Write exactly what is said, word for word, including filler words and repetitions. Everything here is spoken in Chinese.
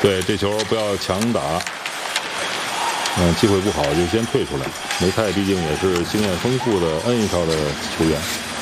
对，这球不要强打。嗯，机会不好就先退出来。梅开毕竟也是经验丰富的 N 一超的球员。